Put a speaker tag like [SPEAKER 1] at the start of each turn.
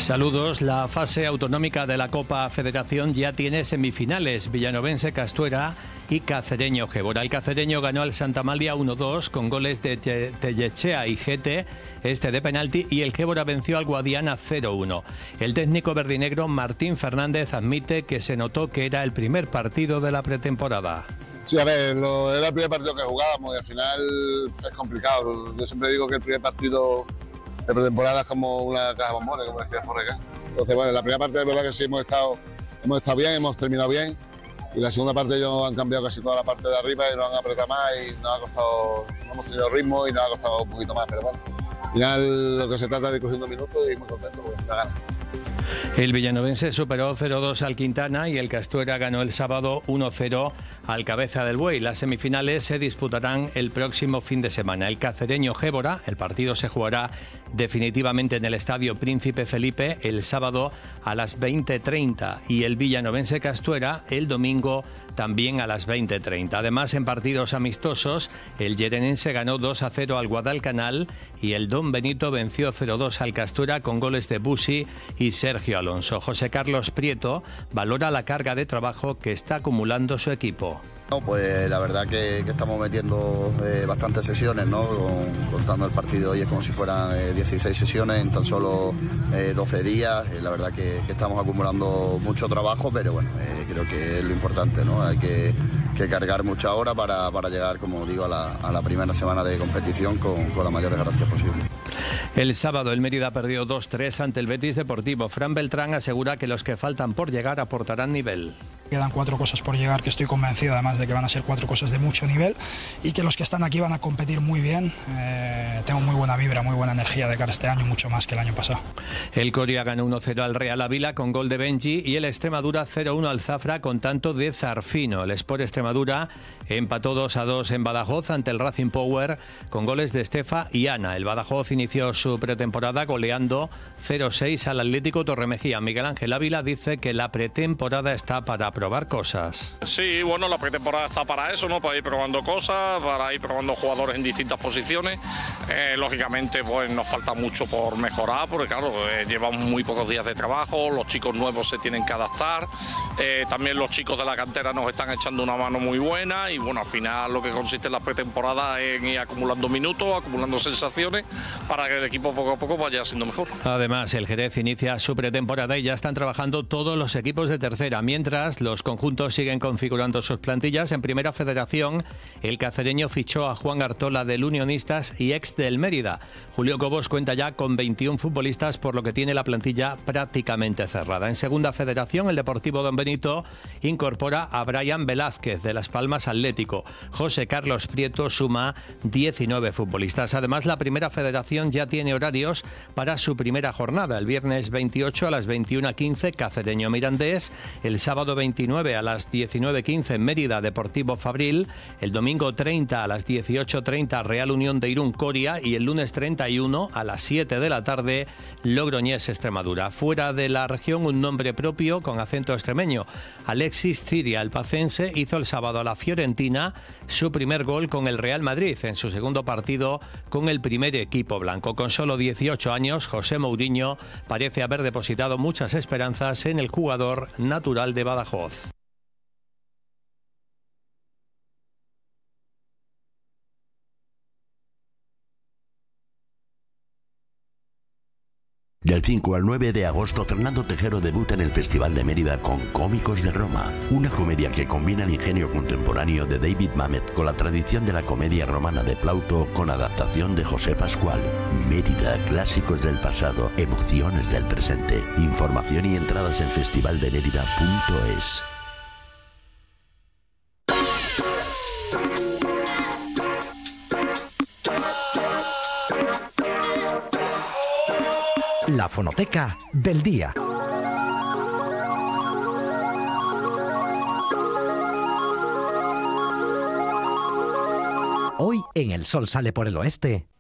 [SPEAKER 1] Saludos. La fase autonómica de la Copa Federación ya tiene semifinales. Villanovense Castuera y Cacereño Gébora. El cacereño ganó al Santa Amalia 1-2 con goles de Tellechea y Gete, de penalti, y el Gébora venció al Guadiana 0-1. El técnico verdinegro Martín Fernández admite que se notó que era el primer partido de la pretemporada.
[SPEAKER 2] Sí, a ver, era el primer partido que jugábamos y al final es complicado. Yo siempre digo que el primer partido de pretemporada es como una caja de bombones, como decía Forrega. Entonces, bueno, la primera parte es verdad que sí hemos estado bien, hemos terminado bien, y la segunda parte ellos han cambiado casi toda la parte de arriba y nos han apretado más y nos ha costado, no hemos tenido ritmo y nos ha costado un poquito más, pero bueno, al final lo que se trata es de ir cogiendo minutos y muy contento porque se la gana.
[SPEAKER 1] El villanovense superó 0-2 al Quintana y el Castuera ganó el sábado 1-0 al Cabeza del Buey. Las semifinales se disputarán el próximo fin de semana. El cacereño Gébora, el partido se jugará definitivamente en el Estadio Príncipe Felipe el sábado a las 20:30 y el villanovense Castuera el domingo también a las 20:30. Además, en partidos amistosos, el llerenense ganó 2-0 al Guadalcanal y el Don Benito venció 0-2 al Castuera con goles de Busi y Sergio Alonso. José Carlos Prieto valora la carga de trabajo que está acumulando su equipo.
[SPEAKER 3] Pues la verdad que estamos metiendo bastantes sesiones, ¿no? Contando el partido hoy es como si fueran 16 sesiones en tan solo 12 días. La verdad que estamos acumulando mucho trabajo, pero bueno, creo que es lo importante, ¿no? Hay que cargar mucha hora para llegar, como digo, a la primera semana de competición con las mayores garantías posibles.
[SPEAKER 1] El sábado el Mérida perdió 2-3 ante el Betis Deportivo. Fran Beltrán asegura que los que faltan por llegar aportarán nivel.
[SPEAKER 4] Quedan 4 cosas por llegar que estoy convencido además de que van a ser 4 cosas de mucho nivel y que los que están aquí van a competir muy bien. Tengo muy buena vibra, muy buena energía de cara a este año, mucho más que el año pasado.
[SPEAKER 1] El Coria ganó 1-0 al Real Ávila con gol de Benji y el Extremadura 0-1 al Zafra con tanto de Zarfino. El Sport Extremadura empató 2-2 en Badajoz ante el Racing Power con goles de Estefa y Ana. El Badajoz inició su pretemporada goleando 0-6 al Atlético Torremejía. Miguel Ángel Ávila dice que la pretemporada está para probar cosas.
[SPEAKER 5] Sí, bueno, la pretemporada está para eso, ¿no? Para ir probando cosas, para ir probando jugadores en distintas posiciones. Lógicamente, pues nos falta mucho por mejorar, porque claro, llevamos muy pocos días de trabajo, los chicos nuevos se tienen que adaptar, también los chicos de la cantera nos están echando una mano muy buena y bueno, al final lo que consiste en la pretemporada es ir acumulando minutos, acumulando sensaciones para que el equipo poco a poco vaya siendo mejor.
[SPEAKER 1] Además, el Jerez inicia su pretemporada y ya están trabajando todos los equipos de tercera, mientras los conjuntos siguen configurando sus plantillas. En Primera Federación, el cacereño fichó a Juan Artola del Unionistas y ex del Mérida. Julio Cobos cuenta ya con 21 futbolistas, por lo que tiene la plantilla prácticamente cerrada. En Segunda Federación, el Deportivo Don Benito incorpora a Brian Velázquez de Las Palmas Atlético. José Carlos Prieto suma 19 futbolistas. Además, la Primera Federación ya tiene horarios para su primera jornada. El viernes 28 a las 21:15 Cacereño Mirandés, el sábado 29 a las 19:15 Mérida Deportivo Fabril, el domingo 30 a las 18:30 Real Unión de Irún Coria y el lunes 31 a las 7 de la tarde Logroñés Extremadura. Fuera de la región, un nombre propio con acento extremeño. Alexis Ciria, el pacense, hizo el sábado a la Fiorentina su primer gol con el Real Madrid en su segundo partido con el primer equipo blanco. Con solo 18 años, José Mourinho parece haber depositado muchas esperanzas en el jugador natural de Badajoz.
[SPEAKER 6] Del 5 al 9 de agosto, Fernando Tejero debuta en el Festival de Mérida con Cómicos de Roma, una comedia que combina el ingenio contemporáneo de David Mamet con la tradición de la comedia romana de Plauto con adaptación de José Pascual. Mérida, clásicos del pasado, emociones del presente. Información y entradas en festivaldemerida.es.
[SPEAKER 7] La fonoteca del día. Hoy en El Sol Sale por el Oeste.